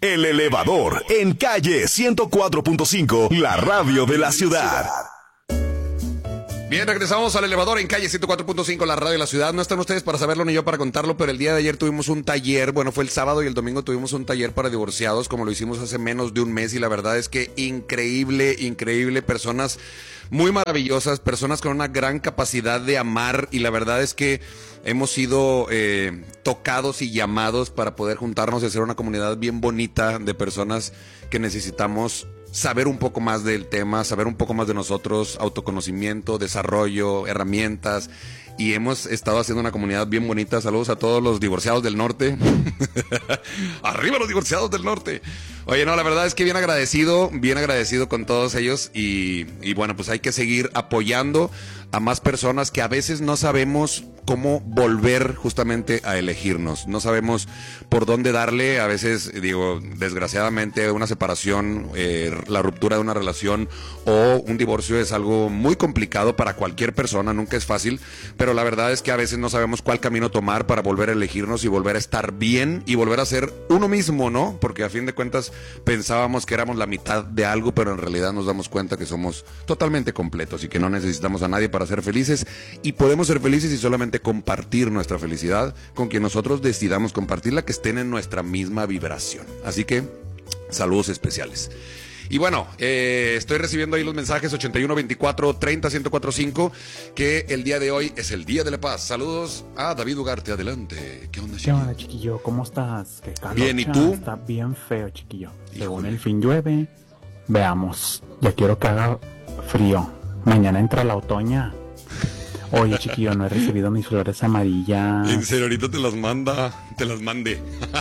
El Elevador, en calle 104.5, la radio de la ciudad. Bien, regresamos al Elevador en calle 104.5, la radio de la ciudad. No están ustedes para saberlo ni yo para contarlo, pero el día de ayer tuvimos un taller, bueno, fue el sábado y el domingo tuvimos un taller para divorciados, como lo hicimos hace menos de un mes, y la verdad es que increíble, personas muy maravillosas, personas con una gran capacidad de amar, y la verdad es que hemos sido tocados y llamados para poder juntarnos y hacer una comunidad bien bonita de personas que necesitamos saber un poco más del tema, saber un poco más de nosotros, autoconocimiento, desarrollo, herramientas, y hemos estado haciendo una comunidad bien bonita. Saludos a todos los divorciados del norte. ¡Arriba los divorciados del norte! Oye, no, la verdad es que bien agradecido con todos ellos, y bueno, pues hay que seguir apoyando a más personas que a veces no sabemos cómo volver justamente a elegirnos, no sabemos por dónde darle. A veces, digo, desgraciadamente una separación, la ruptura de una relación o un divorcio es algo muy complicado para cualquier persona, nunca es fácil, pero la verdad es que a veces no sabemos cuál camino tomar para volver a elegirnos y volver a estar bien y volver a ser uno mismo, ¿no? Porque a fin de cuentas pensábamos que éramos la mitad de algo, pero en realidad nos damos cuenta que somos totalmente completos y que no necesitamos a nadie para ser felices, y podemos ser felices y solamente compartir nuestra felicidad con quien nosotros decidamos compartirla, que estén en nuestra misma vibración. Así que saludos especiales. Y bueno, estoy recibiendo ahí los mensajes 81 24 30 1045, que el día de hoy es el Día de la Paz. Saludos a David Ugarte, adelante. ¿Qué onda, chiquillo? ¿Qué onda, chiquillo? ¿Cómo estás? ¿Qué calor? Bien, ¿y tú? Está bien feo, chiquillo. Híjole. Según el fin llueve, veamos. Ya quiero que haga frío. Mañana entra la otoña. Oye, chiquillo, no he recibido mis flores amarillas. En serio, ahorita te las mande.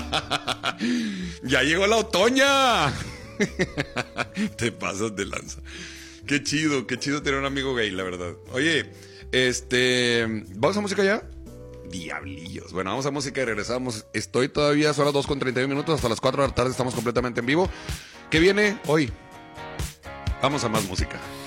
¡Ya llegó la otoña! Te pasas de lanza. Qué chido tener un amigo gay, la verdad. Oye, ¿vamos a música ya? Diablillos. Bueno, vamos a música y regresamos. Estoy todavía, son las 2:31, hasta las 4 de la tarde estamos completamente en vivo. ¿Qué viene hoy? Vamos a más música.